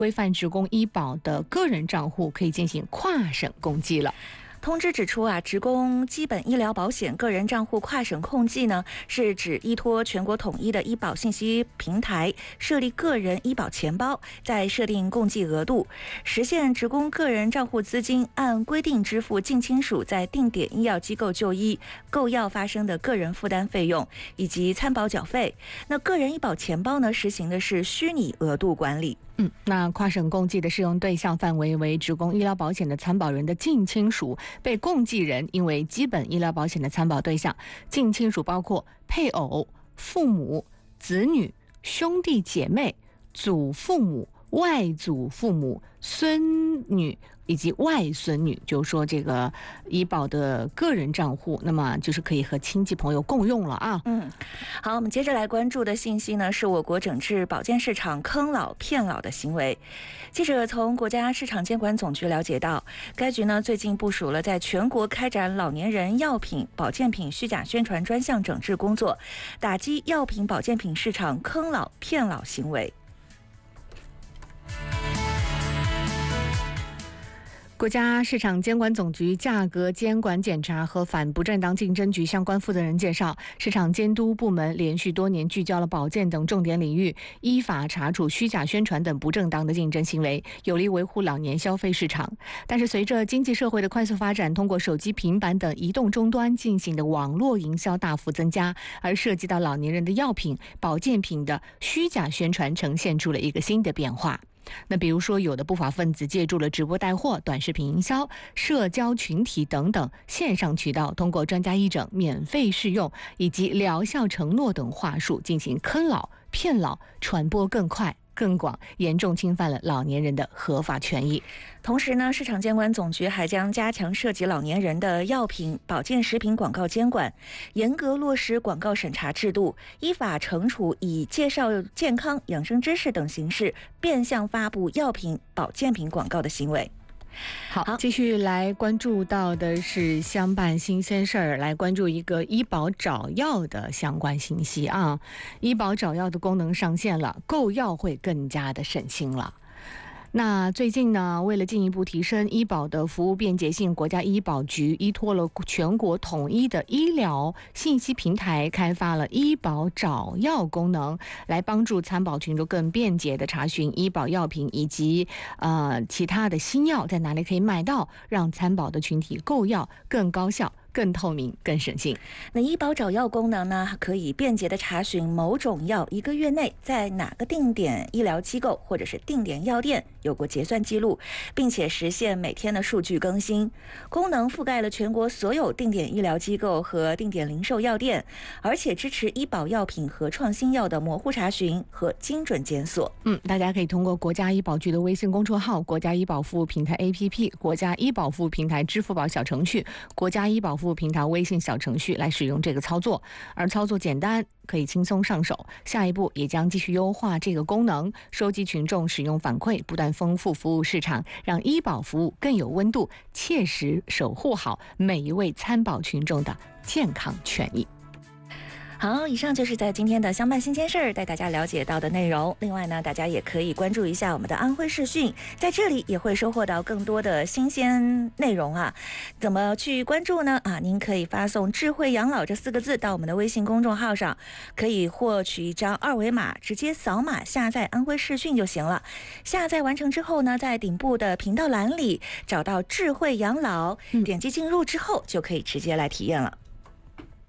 规范职工医保的个人账户可以进行跨省共计了。 通知指出职工基本医疗保险个人账户跨省共计呢，是指依托全国统一的医保信息平台，设立个人医保钱包，再设定共计额度，实现职工个人账户资金按规定支付近亲属在定点医药机构就医购药发生的个人负担费用以及参保缴费。那个人医保钱包呢，实行的是虚拟额度管理。 那跨省共计的适用对象范围为职工医疗保险的参保人的近亲属，被共计人应为基本医疗保险的参保对象。近亲属包括配偶、父母、子女、兄弟姐妹、祖父母、外祖父母、孙女以及外孙女，就是说这个医保的个人账户，那么就是可以和亲戚朋友共用了啊。 好，我们接着来关注的信息呢，是我国整治保健市场坑老骗老的行为。记者从国家市场监管总局了解到，该局呢最近部署了在全国开展老年人药品、保健品虚假宣传专项整治工作，打击药品保健品市场坑老骗老行为。 国家市场监管总局价格监管检查和反不正当竞争局相关负责人介绍，市场监督部门连续多年聚焦了保健等重点领域，依法查处虚假宣传等不正当的竞争行为，有力维护老年消费市场。但是随着经济社会的快速发展，通过手机、平板等移动终端进行的网络营销大幅增加，而涉及到老年人的药品、保健品的虚假宣传呈现出了一个新的变化。那比如说，有的不法分子借助了直播带货、短视频营销、社交群体等等线上渠道，通过专家医诊、免费试用以及疗效承诺等话术进行坑老、骗老，传播更快更广，严重侵犯了老年人的合法权益。 同时呢，市场监管总局还将加强涉及老年人的药品、保健食品广告监管，严格落实广告审查制度，依法惩处以介绍健康、养生知识等形式变相发布药品、保健品广告的行为。 好，继续来关注到的是相伴新鲜事儿，来关注一个医保找药的相关信息啊。医保找药的功能上线了，购药会更加的省心了。那最近呢，为了进一步提升医保的服务便捷性，国家医保局依托了全国统一的医疗信息平台，开发了医保找药功能，来帮助参保群众更便捷的查询医保药品以及其他的新药在哪里可以买到，让参保的群体购药更高效、更透明、更省心。 那医保找药功能呢，可以便捷的查询某种药1个月内在哪个定点医疗机构或者是定点药店有过结算记录，并且实现每天的数据更新。功能覆盖了全国所有定点医疗机构和定点零售药店，而且支持医保药品和创新药的模糊查询和精准检索。 大家可以通过国家医保局的微信公众号、国家医保服务平台 APP、国家医保服务平台支付宝小程序、国家医保服务平台微信小程序来使用这个操作，而操作简单，可以轻松上手。下一步也将继续优化这个功能，收集群众使用反馈，不断丰富服务市场，让医保服务更有温度，切实守护好每一位参保群众的健康权益。 好，以上就是在今天的相伴新鲜事儿带大家了解到的内容。另外呢，大家也可以关注一下我们的安徽视讯，在这里也会收获到更多的新鲜内容啊。怎么去关注呢？您可以发送"智慧养老"这4个字到我们的微信公众号上，可以获取一张二维码，直接扫码下载安徽视讯就行了。下载完成之后呢，在顶部的频道栏里找到"智慧养老"，点击进入之后就可以直接来体验了。